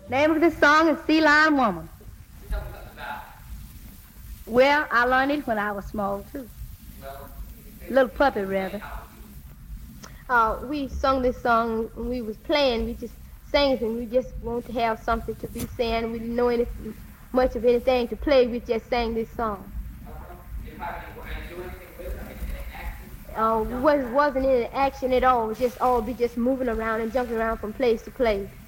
Name of this song is Sea Lion Woman. Well, I learned it when I was small, too. Little puppy, rather. We sung this song when we was playing. We just sang it, and we just wanted to have something to be saying. We didn't know much of anything to play. We just sang this song. Wasn't any action at all. It was just all be just moving around and jumping around from place to place.